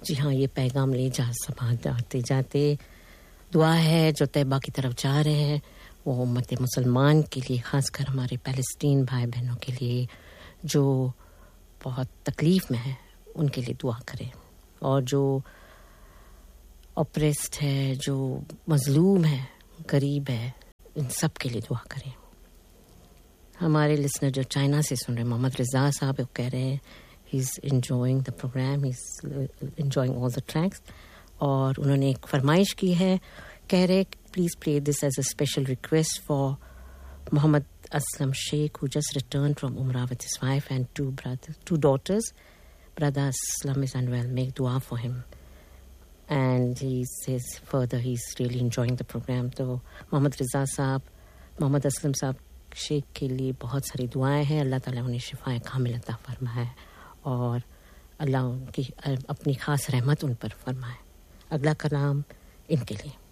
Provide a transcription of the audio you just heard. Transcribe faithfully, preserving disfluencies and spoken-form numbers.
جی ہاں، یہ پیغام لے جا سما جاتے جاتے دعا ہے جو طیبہ کی طرف جا رہے ہیں وہ امت مسلمان کے لیے، خاص کر ہمارے فلسطین بھائی بہنوں کے لیے جو بہت تکلیف میں ہے، ان کے لیے دعا کریں، اور جو اپریسڈ ہے، جو مظلوم ہے، غریب ہے، ان سب کے لیے دعا کریں. ہمارے لسنر جو چائنا سے سن رہے ہیں، محمد رضا صاحب، وہ کہہ رہے ہیں ہی is enjoying the programme, he is enjoying all the treks, اور انہوں نے ایک فرمائش کی ہے، کہہ رہے please play this as a special request for Muhammad Aslam Sheikh who just returned from Umrah with his wife and two brothers, two daughters. Brother Aslam is unwell. Make dua for him. And he says further he's really enjoying the program. تو محمد رضا صاحب، محمد اسلم صاحب شیخ کے لیے بہت ساری دعائیں ہیں. اللہ تعالیٰ انہیں شفا کامل عطا فرمائے اور اللہ ان کی اپنی خاص رحمت ان پر فرمائے. اگلا کلام ان کے لیے.